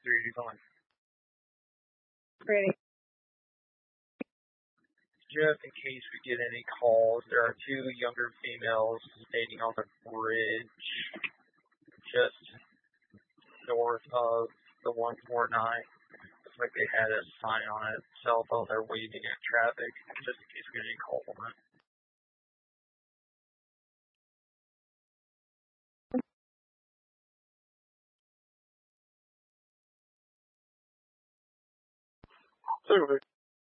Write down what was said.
3 on. Ready. Just in case we get any calls, there are 2 younger females standing on the bridge just north of the 149. Looks like they had a sign on it, cell phone, they're waving at traffic, just in case we get any calls on it. Super.